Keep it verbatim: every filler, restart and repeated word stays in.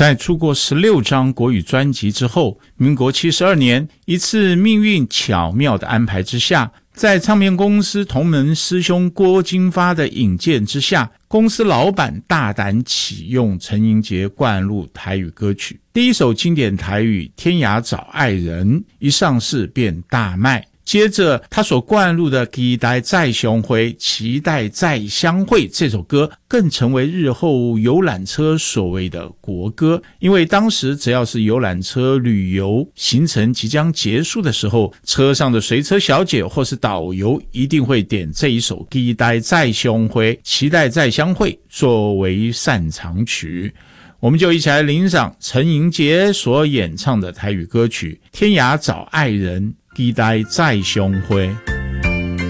在出过十六张国语专辑之后，民国七十二年，一次命运巧妙的安排之下，在唱片公司同门师兄郭金发的引荐之下，公司老板大胆启用陈盈杰灌录台语歌曲。第一首经典台语《天涯找爱人》一上市便大卖，接着他所灌录的《期待再相会》期待再相会这首歌更成为日后游览车所谓的国歌，因为当时只要是游览车旅游行程即将结束的时候，车上的随车小姐或是导游一定会点这一首《期待再相会》期待再相会作为散场曲。我们就一起来欣赏陈盈杰所演唱的台语歌曲《天涯找爱人》，期待再相会。